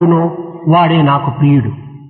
వాడే నాకు ప్రియుడు.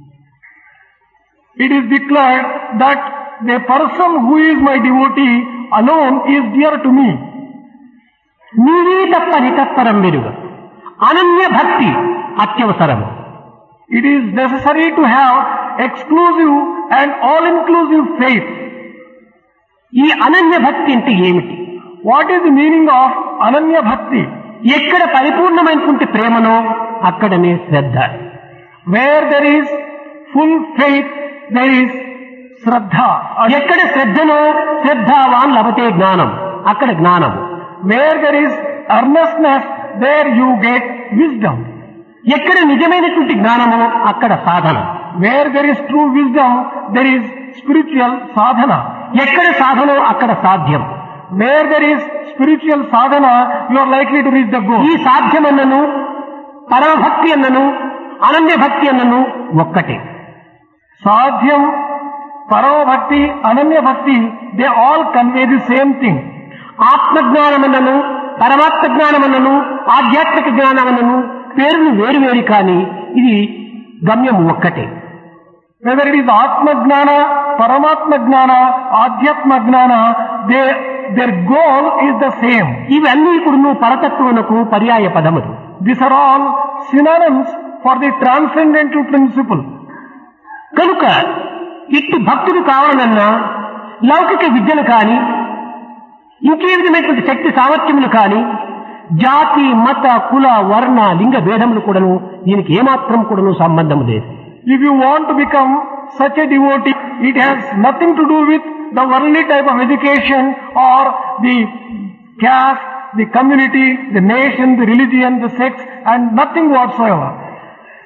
It is declared that the person who is my devotee alone is dear to me. నీవే తప్ప నితత్పరం వెరుగ అనన్య భక్తి అత్యవసరము. It is necessary to have exclusive and all-inclusive faith. ఈ అనన్య భక్తి అంటే ఏమిటి? What is the meaning of Ananya Bhakti? ఎక్కడ పరిపూర్ణమైనటువంటి ప్రేమనో అక్కడనే శ్రద్ధ. Where there is full faith, there is Shraddha. ఎక్కడ శ్రద్ధనో శ్రద్ధావాన్ లభతే జ్ఞానం, అక్కడ జ్ఞానం. Where there is earnestness, there you get wisdom. ఎక్కడ నిజమైనటువంటి జ్ఞానమో అక్కడ సాధన. Where there is true wisdom, there is spiritual sadhana. ఎక్కడ సాధనో అక్కడ సాధ్యం. Where there is spiritual sadhana, you are likely to reach the goal. ఈ సాధ్యమన్నను పరమభక్తి అన్నను అనన్య భక్తి అన్నను ఒక్కటే. Sadhyam, Paramabhakti, Ananya Bhakti, they all convey the same thing. ఆత్మజ్ఞానమన్నను పరమాత్మ జ్ఞానమన్నను ఆధ్యాత్మిక జ్ఞానమన్నను పేర్లు వేరువేరు కానీ ఇది గమ్యం ఒక్కటే. Whether it is Atma Gnana, Paramatma Gnana, Adhyatma Gnana, their goal is the same. ఇవన్నీ ఇప్పుడు పరతత్వమునకు పర్యాయ పదములు. These are all synonyms for the transcendental principle. కనుక ఇట్టి భక్తుడు కావాలన్నా లౌకిక విద్యలు కానీ ఇంకే విధమైనటువంటి శక్తి సామర్థ్యములు కానీ జాతి మత కుల వర్ణ లింగ భేదములు కూడాను దీనికి ఏమాత్రం కూడాను సంబంధం లేదు. If you want to become such a devotee, it has nothing to do with the worldly type of education or the caste, the community, the nation, the religion, the sex, and nothing whatsoever.